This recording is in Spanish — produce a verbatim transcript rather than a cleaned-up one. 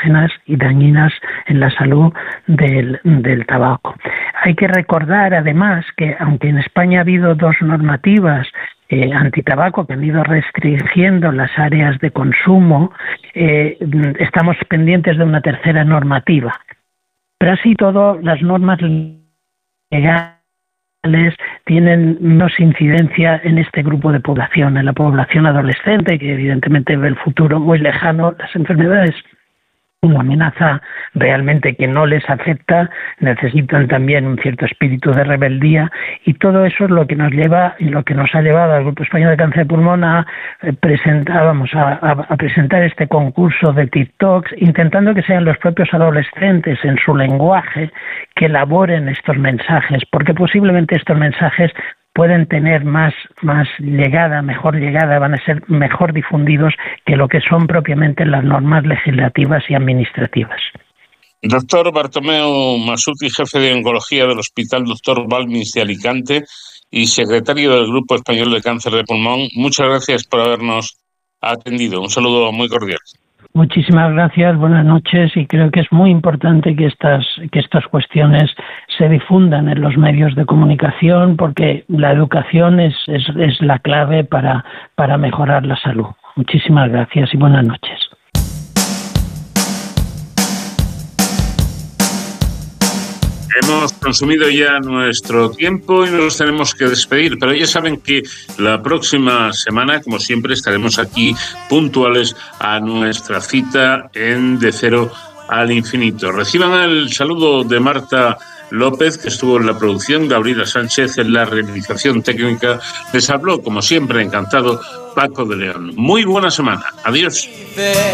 cancerígenas y dañinas en la salud del, del tabaco. Hay que recordar además que aunque en España ha habido dos normativas Eh, antitabaco que han ido restringiendo las áreas de consumo, eh, estamos pendientes de una tercera normativa. Pero así todo, las normas legales tienen menos incidencia en este grupo de población, en la población adolescente, que evidentemente ve el futuro muy lejano. Las enfermedades, una amenaza realmente que no les afecta, necesitan también un cierto espíritu de rebeldía, y todo eso es lo que nos lleva y lo que nos ha llevado al Grupo Español de Cáncer de Pulmón a presentar, vamos, a, a presentar este concurso de TikToks, intentando que sean los propios adolescentes en su lenguaje que elaboren estos mensajes, porque posiblemente estos mensajes pueden tener más, más llegada, mejor llegada, van a ser mejor difundidos que lo que son propiamente las normas legislativas y administrativas. Doctor Bartomeu Masuti, jefe de oncología del Hospital Doctor Balmis de Alicante y secretario del Grupo Español de Cáncer de Pulmón, muchas gracias por habernos atendido. Un saludo muy cordial. Muchísimas gracias, buenas noches, y creo que es muy importante que estas, que estas cuestiones se difundan en los medios de comunicación, porque la educación es, es, es la clave para, para mejorar la salud. Muchísimas gracias y buenas noches. Hemos consumido ya nuestro tiempo y nos tenemos que despedir, pero ya saben que la próxima semana, como siempre, estaremos aquí puntuales a nuestra cita en De Cero al Infinito. Reciban el saludo de Marta López, que estuvo en la producción, Gabriela Sánchez en la realización técnica. Les habló, como siempre, encantado, Paco de León. Muy buena semana. Adiós.